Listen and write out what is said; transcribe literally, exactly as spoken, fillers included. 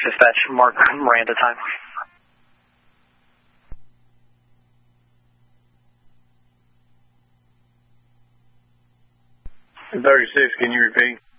thirty-six dispatch, Mark Miranda time. thirty-six, can you repeat?